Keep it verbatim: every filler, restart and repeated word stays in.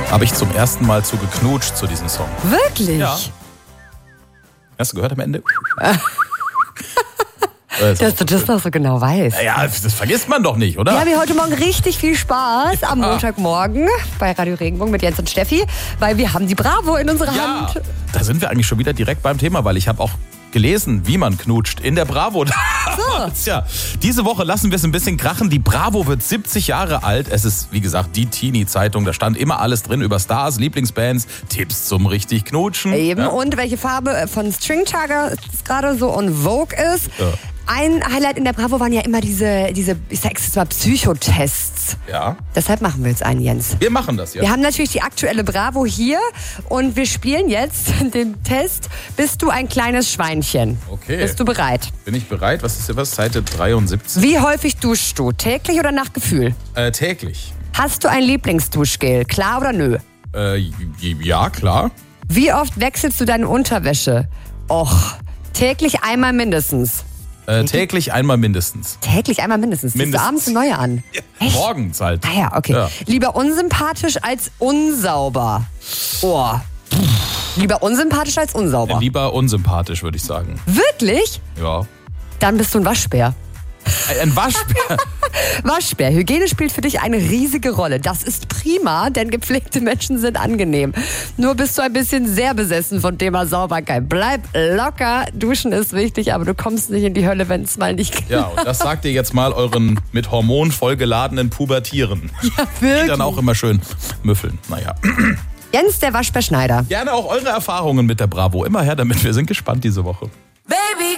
habe ich zum ersten Mal zu geknutscht zu diesem Song. Wirklich? Ja. Hast du gehört am Ende? Dass du das noch so genau weißt. Ja, das vergisst man doch nicht, oder? Wir haben hier heute Morgen richtig viel Spaß am Montagmorgen bei Radio Regenbogen mit Jens und Steffi, weil wir haben die Bravo in unserer Ja, Hand. da sind wir eigentlich schon wieder direkt beim Thema, weil ich habe auch gelesen, wie man knutscht in der Bravo. So. Ja, diese Woche lassen wir es ein bisschen krachen. Die Bravo wird siebzig Jahre alt. Es ist, wie gesagt, die Teenie-Zeitung. Da stand immer alles drin über Stars, Lieblingsbands, Tipps zum richtig Knutschen. Eben. Ja. Und welche Farbe von String Tiger gerade so on Vogue ist. Ja. Ein Highlight in der Bravo waren ja immer diese, diese ich sag's jetzt mal, Psychotests. Ja. Deshalb machen wir jetzt einen, Jens. Wir machen das, ja. Wir haben natürlich die aktuelle Bravo hier und wir spielen jetzt den Test. Bist du ein kleines Schweinchen? Okay. Bist du bereit? Bin ich bereit? Was ist hier was? Seite dreiundsiebzig? Wie häufig duschst du? Täglich oder nach Gefühl? Äh, täglich. Hast du ein Lieblingsduschgel? Klar oder nö? Äh, ja, klar. Wie oft wechselst du deine Unterwäsche? Och, täglich einmal mindestens. Äh, täglich einmal mindestens. Täglich einmal mindestens. Ziehst du Mindestens. abends eine neue an? Ja, Echt? morgens halt. Ah ja, okay. Ja. Lieber unsympathisch als unsauber. Oh. Lieber unsympathisch als unsauber. Lieber unsympathisch, würde ich sagen. Wirklich? Ja. Dann bist du ein Waschbär. Ein Waschbär. Waschbär. Hygiene spielt für dich eine riesige Rolle. Das ist prima, denn gepflegte Menschen sind angenehm. Nur bist du ein bisschen sehr besessen von Thema Sauberkeit. Bleib locker. Duschen ist wichtig, aber du kommst nicht in die Hölle, wenn es mal nicht geht. Ja, und das sagt ihr jetzt mal euren mit Hormon vollgeladenen Pubertieren. Ja, wirklich. Die dann auch immer schön müffeln. Naja. Jens, der Waschbär Schneider. Gerne auch eure Erfahrungen mit der Bravo. Immer her damit. Wir sind gespannt diese Woche. Baby